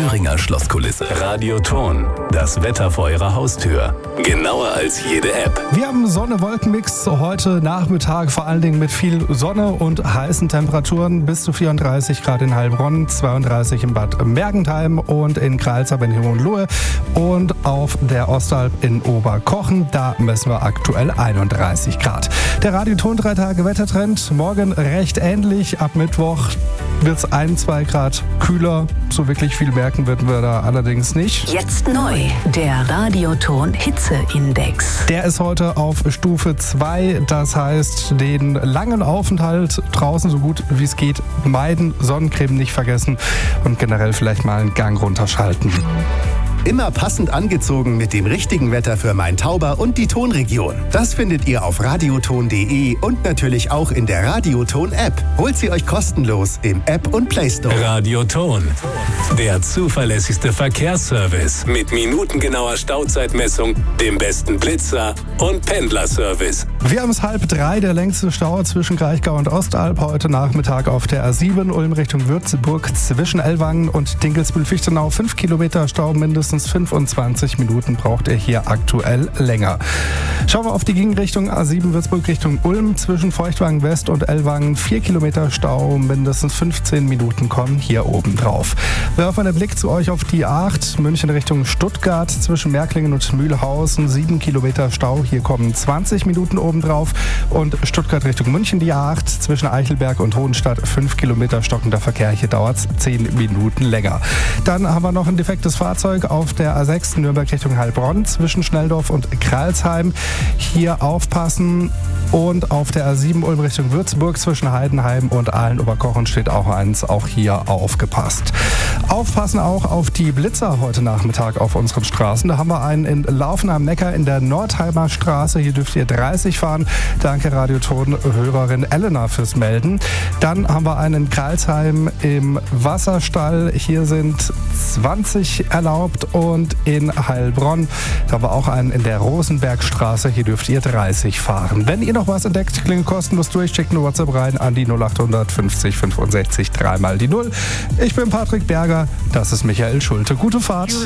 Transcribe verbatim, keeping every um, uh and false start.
Thüringer Schlosskulisse. Radioton, das Wetter vor Ihrer Haustür. Genauer als jede App. Wir haben Sonne-Wolken-Mix heute Nachmittag, vor allen Dingen mit viel Sonne und heißen Temperaturen. Bis zu vierunddreißig Grad in Heilbronn, zweiunddreißig in Bad Mergentheim und in Kreilsheim in Hohenlohe und auf der Ostalb in Oberkochen. Da messen wir aktuell einunddreißig Grad. Der Radioton drei Tage Wettertrend. Morgen recht ähnlich. Ab Mittwoch wird es ein, zwei Grad kühler. So wirklich viel merken werden wir da allerdings nicht. Jetzt neu, der Radioton Hitzeindex. Der ist heute auf Stufe zwei. Das heißt, den langen Aufenthalt draußen so gut wie es geht meiden, Sonnencreme nicht vergessen und generell vielleicht mal einen Gang runterschalten. Immer passend angezogen mit dem richtigen Wetter für Main-Tauber und die Tonregion. Das findet ihr auf radioton punkt de und natürlich auch in der Radioton-App. Holt sie euch kostenlos im App und Play Store. Radioton, der zuverlässigste Verkehrsservice mit minutengenauer Stauzeitmessung, dem besten Blitzer und Pendlerservice. Wir haben es halb drei, der längste Stau zwischen Kraichgau und Ostalb heute Nachmittag auf der A sieben, Ulm Richtung Würzburg zwischen Ellwangen und Dinkelsbühl-Fichtenau. Fünf Kilometer Stau, mindestens fünfundzwanzig Minuten braucht ihr hier aktuell länger. Schauen wir auf die Gegenrichtung A sieben Würzburg Richtung Ulm zwischen Feuchtwangen West und Ellwangen. Vier Kilometer Stau, mindestens fünfzehn Minuten kommen hier oben drauf. Werfen wir einen Blick zu euch auf die A acht, München Richtung Stuttgart zwischen Märklingen und Mühlhausen. Sieben Kilometer Stau, hier kommen zwanzig Minuten oben drauf. Und Stuttgart Richtung München die A acht zwischen Eichelberg und Hohenstadt. Fünf Kilometer stockender Verkehr, hier dauert es zehn Minuten länger. Dann haben wir noch ein defektes Fahrzeug auf der A sechs Nürnberg Richtung Heilbronn zwischen Schnelldorf und Kreilsheim. Hier aufpassen. Und auf der A sieben Ulm Richtung Würzburg zwischen Heidenheim und Aalen-Oberkochen steht auch eins. Auch hier aufgepasst. Aufpassen auch auf die Blitzer heute Nachmittag auf unseren Straßen. Da haben wir einen in Laufen am Neckar in der Nordheimer Straße. Hier dürft ihr dreißig fahren. Danke Radioton-Hörerin Elena fürs Melden. Dann haben wir einen in Kreilsheim im Wasserstall. Hier sind zwanzig erlaubt. Und in Heilbronn, da haben wir auch einen in der Rosenbergstraße. Hier dürft ihr dreißig fahren. Wenn ihr noch was entdeckt, klingt kostenlos durch. Schickt eine WhatsApp rein an die null acht fünfzig fünfundsechzig dreimal die null. Ich bin Patrick Berger. Das ist Michael Schulte. Gute Fahrt.